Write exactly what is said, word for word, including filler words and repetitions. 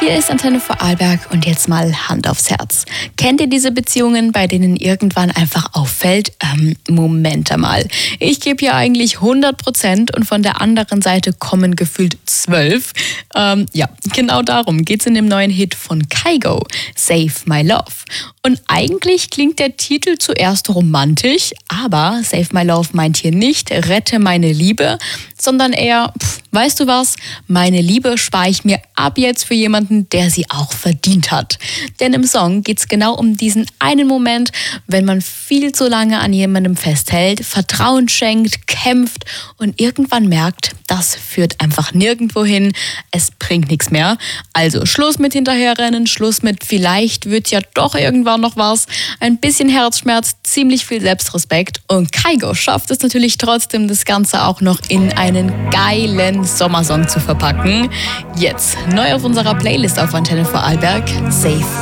Hier ist Antenne Vorarlberg und jetzt mal Hand aufs Herz. Kennt ihr diese Beziehungen, bei denen irgendwann einfach auffällt, ähm, Moment einmal, ich gebe ja eigentlich hundert Prozent und von der anderen Seite kommen gefühlt zwölf? Ähm, ja, genau darum geht's in dem neuen Hit von Kygo, Save My Love. Und eigentlich klingt der Titel zuerst romantisch, aber Save My Love meint hier nicht Rette meine Liebe, sondern eher, pff, weißt du was, meine Liebe spare ich mir ab jetzt für jemanden, der sie auch verdient hat. Denn im Song geht es genau um diesen einen Moment, wenn man viel zu lange an jemandem festhält, Vertrauen schenkt, kämpft und irgendwann merkt, das führt einfach nirgendwo hin, es bringt nichts mehr. Also Schluss mit Hinterherrennen, Schluss mit vielleicht wird ja doch irgendwann noch was, ein bisschen Herzschmerz, ziemlich viel Selbstrespekt und Kygo schafft es natürlich trotzdem, das Ganze auch noch in einen geilen Sommersong zu verpacken. Jetzt neu auf unserer Playlist auf Antenne Vorarlberg, Save